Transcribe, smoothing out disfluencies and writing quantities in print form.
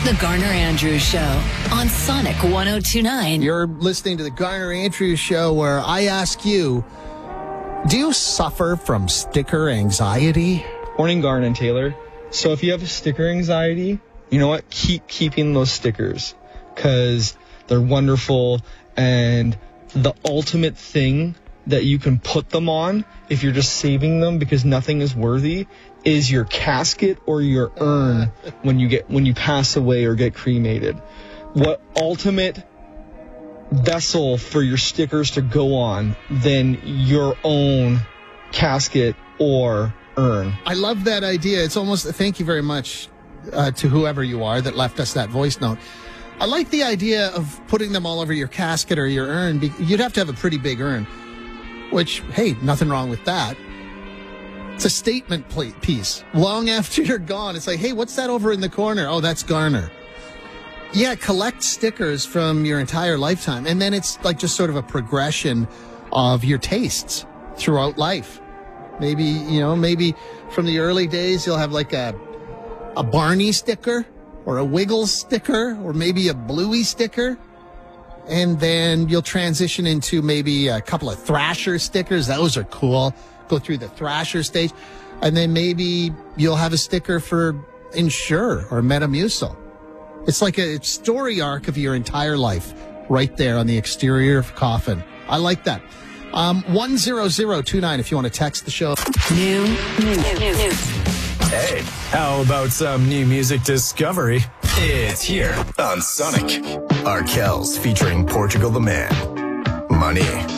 The Garner Andrews Show on Sonic 102.9. You're listening to The Garner Andrews Show, where I ask you, do you suffer from sticker anxiety? Morning, Garner and Taylor. So if you have sticker anxiety, you know what? Keep keeping those stickers because they're wonderful, and the ultimate thing that you can put them on if you're just saving them because nothing is worthy is your casket or your urn when you pass away or get cremated. What ultimate vessel for your stickers to go on than your own casket or urn? I love that idea. It's almost, thank you very much to whoever you are that left us that voice note. I like the idea of putting them all over your casket or your urn. You'd have to have a pretty big urn, which, hey, nothing wrong with that. It's a statement piece. Long after you're gone, it's like, hey, what's that over in the corner? Oh, that's Garner. Yeah, collect stickers from your entire lifetime. And then it's like just sort of a progression of your tastes throughout life. Maybe from the early days, you'll have like a Barney sticker or a Wiggles sticker or maybe a Bluey sticker. And then you'll transition into maybe a couple of Thrasher stickers. Those are cool. Go through the Thrasher stage. And then maybe you'll have a sticker for Ensure or Metamucil. It's like a story arc of your entire life right there on the exterior of coffin. I like that. 10029 if you want to text the show. New. Hey, how about some new music discovery? It's here on Sonic. Arkells featuring Portugal the Man. Money.